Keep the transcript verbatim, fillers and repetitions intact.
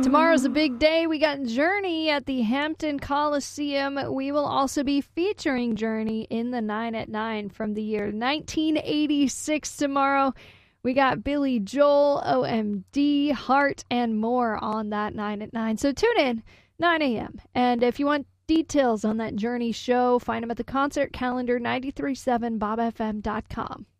Tomorrow's a big day. We got Journey at the Hampton Coliseum. We will also be featuring Journey in the nine at nine from the year nineteen eighty-six tomorrow. We got Billy Joel, O M D, Heart, and more on that nine at nine. So tune in, nine a.m. And if you want details on that Journey show, find them at the concert calendar, nine three seven bob f m dot com.